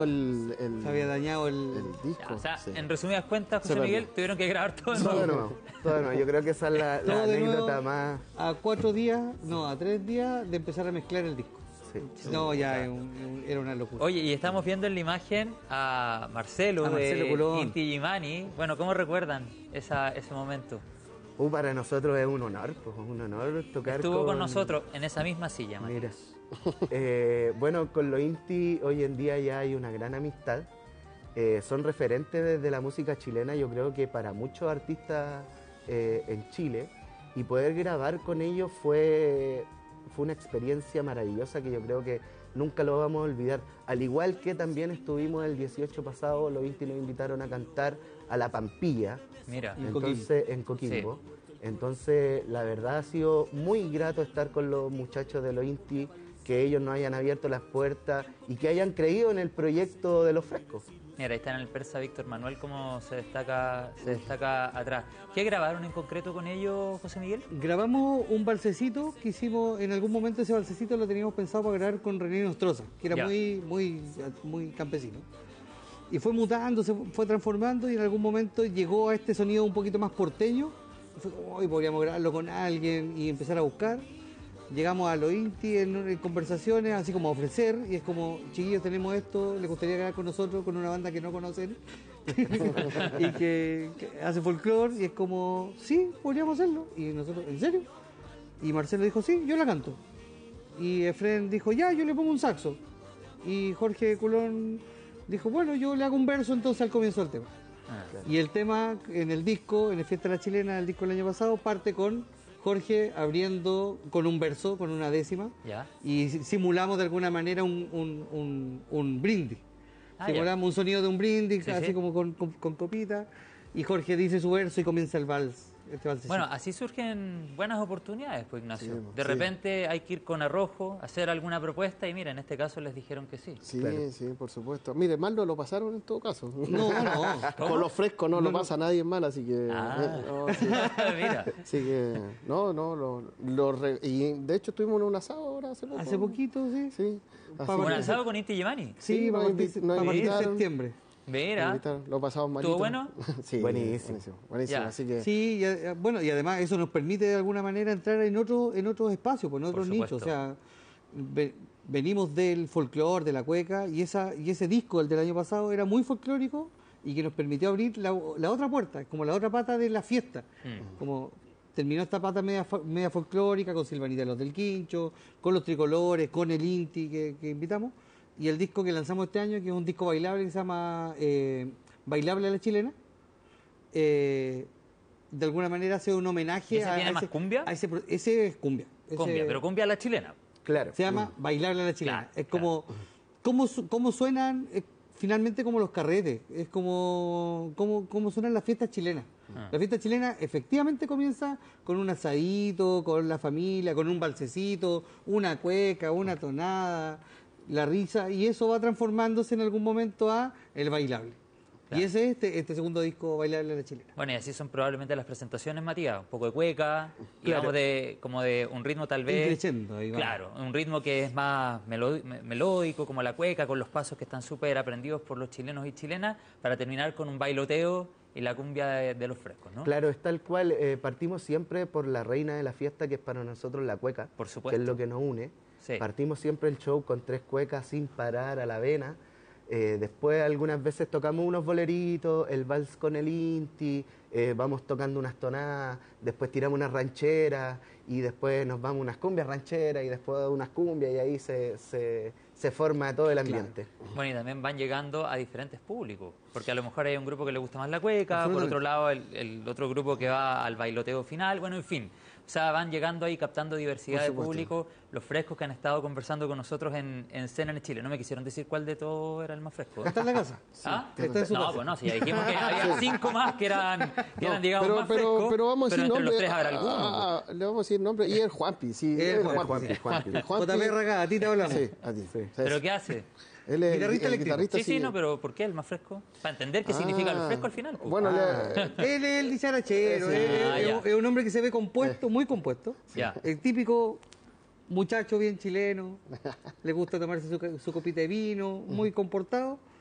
Se había dañado el disco. Ya, o sea, sí. en resumidas cuentas, José Miguel, tuvieron que grabar todo de Todo de nuevo. nuevo, todo de nuevo. Yo creo que esa es la todo de anécdota nuevo más... a 4 días, no, a 3 días de empezar a mezclar el disco. Sí. No, ya era una locura. Oye, y estamos viendo en la imagen a Marcelo, Marcelo de Colón. Inti Illimani. Bueno, ¿cómo recuerdan ese momento? Para nosotros es un honor, pues, un honor tocar Estuvo con nosotros en esa misma silla, Mira, Matías. bueno, con los Inti hoy en día ya hay una gran amistad. Son referentes desde la música chilena, yo creo que para muchos artistas en Chile. Y poder grabar con ellos fue una experiencia maravillosa que yo creo que nunca lo vamos a olvidar. Al igual que también estuvimos el 18 pasado, los Inti nos invitaron a cantar a La Pampilla. Mira, Entonces, en Coquimbo. Sí. Entonces, la verdad ha sido muy grato estar con los muchachos de los Inti, que ellos nos hayan abierto las puertas y que hayan creído en el proyecto de Los Frescos. mira, ahí está en el persa Víctor Manuel como se destaca atrás. ¿Qué grabaron en concreto con ellos, José Miguel? Grabamos un balsecito que hicimos, en algún momento ese balsecito lo teníamos pensado para grabar con René Nostroza, que era Ya. muy campesino. Y fue mutando, se fue transformando y en algún momento llegó a este sonido un poquito más porteño. Y fue como, hoy podríamos grabarlo con alguien y empezar a buscar. Llegamos a los Inti en conversaciones, así como a ofrecer, y es como, chiquillos, tenemos esto, les gustaría grabar con nosotros, con una banda que no conocen, y que hace folclore, y es como, sí, podríamos hacerlo. Y nosotros, ¿en serio? Y Marcelo dijo, sí, yo la canto. Y Efren dijo, ya, yo le pongo un saxo. Y Jorge Culón dijo, bueno, yo le hago un verso entonces al comienzo del tema. Y el tema en el disco, en el Fiesta de la Chilena, el disco del año pasado, parte con Jorge abriendo con un verso, con una décima, Ya. y simulamos de alguna manera un brindis. Ah, Simulamos un sonido de un brindis, Sí, así sí. como con copita, y Jorge dice su verso y comienza el vals. Este valsecito. Bueno, así surgen buenas oportunidades, pues, Ignacio. Sí, De sí. repente hay que ir con arrojo, hacer alguna propuesta y mira, en este caso les dijeron que sí. Sí, Claro. Sí, por supuesto. Mire, mal no lo pasaron en todo caso. No. ¿Cómo? Con los frescos no lo pasa a nadie mal, así que... Ah. no, sí. Mira. Así que... y de hecho estuvimos en un asado ahora hace poco. Hace poquito, sí. Sí. Pa- ¿Un Partir- asado con Inti Illimani? Sí, Sí, para nos partir nos para partir de invitaron. septiembre. Mira. Lo pasamos malito. ¿Estuvo bueno? Sí, Buenísimo. buenísimo. Ya. Así que... Sí, bueno, y además eso nos permite de alguna manera entrar en otros espacios, pues, en otros supuesto. nichos. O sea, venimos del folclore, de la cueca, y ese disco, el del año pasado, era muy folclórico y que nos permitió abrir la otra puerta, como la otra pata de la fiesta. Como terminó esta pata media folclórica con Silvanita Los del Quincho, con los tricolores, con el Inti que invitamos, y el disco que lanzamos este año, que es un disco bailable que se llama Bailable a la Chilena. De alguna manera hace un homenaje ¿Y ese tiene más cumbia? Ese es cumbia. Cumbia, pero cumbia a la chilena. Claro. Se llama Bailable a la Chilena. Claro, Es como cómo suenan finalmente como los carretes. Es como suenan las fiestas chilenas. La fiesta chilena efectivamente comienza con un asadito, con la familia, con un balsecito, una cueca, una tonada, la risa, y eso va transformándose en algún momento a el bailable. Claro. Y ese es este segundo disco, Bailable a la Chilena. Bueno, y así son probablemente las presentaciones, Matías. Un poco de cueca, y Claro. vamos como de un ritmo tal vez... Increciendo, ahí va. Claro, un ritmo que es más melódico, como la cueca, con los pasos que están súper aprendidos por los chilenos y chilenas, para terminar con un bailoteo y la cumbia de los frescos, ¿no? Claro, es tal cual. Partimos siempre por la reina de la fiesta, que es para nosotros la cueca. Por supuesto. Que es lo que nos une. Sí. Partimos siempre el show con 3 cuecas sin parar a la vena. Después algunas veces tocamos unos boleritos, el vals con el Inti, vamos tocando unas tonadas, después tiramos unas rancheras y después nos vamos unas cumbias rancheras y después unas cumbias y ahí se forma todo el ambiente. Bueno, y también van llegando a diferentes públicos, porque a lo mejor hay un grupo que le gusta más la cueca, por otro lado el otro grupo que va al bailoteo final, bueno, en fin. O sea, van llegando ahí captando diversidad Por de supuesto. público, los frescos que han estado conversando con nosotros en Cena en Chile. No me quisieron decir cuál de todos era el más fresco. Está en la casa. ¿Ah? Está en su No, casa. pues no, si ya dijimos que había 5 más que eran digamos, más frescos, pero vamos a decir entre nombre. los 3 habrá alguno. Le vamos a decir nombre. Y el Juanpi, sí. El Juanpi. Juanpi. El Juanpi. JP Raga, a ti te hablamos. Sí, a ti. ¿Pero qué hace? Él es Guitarrista el eléctrico. guitarrista. Sí, no, pero ¿por qué el más fresco? Para entender qué significa lo fresco al final. Pues. Bueno, Él es el dicharachero, Sí. Ah, ya. es un hombre que se ve compuesto, muy compuesto. Ya. El típico muchacho bien chileno, le gusta tomarse su copita de vino, muy comportado,